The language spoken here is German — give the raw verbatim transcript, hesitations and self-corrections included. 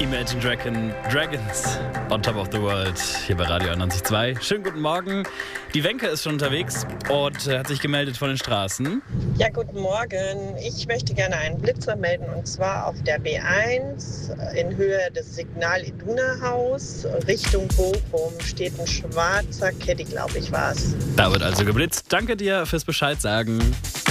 Imagine Dragon, Dragons on Top of the World hier bei Radio einundneunzig Komma zwei. Schönen guten Morgen. Die Wenke ist schon unterwegs und hat sich gemeldet von den Straßen. Ja, guten Morgen. Ich möchte gerne einen Blitzer melden und zwar auf der B eins in Höhe des Signal Iduna Haus Richtung Bochum steht ein schwarzer Caddy, glaube ich, war es. Da wird also geblitzt. Danke dir fürs Bescheid sagen.